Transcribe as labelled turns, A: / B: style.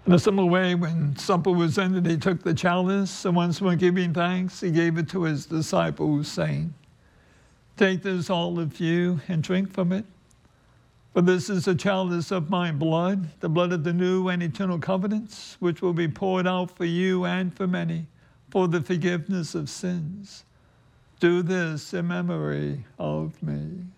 A: In a similar way, when supper was ended, he took the chalice, and once more giving thanks, he gave it to his disciples, saying, "Take this, all of you, and drink from it. For this is the chalice of my blood, the blood of the new and eternal covenants, which will be poured out for you and for many for the forgiveness of sins. Do this in memory of me."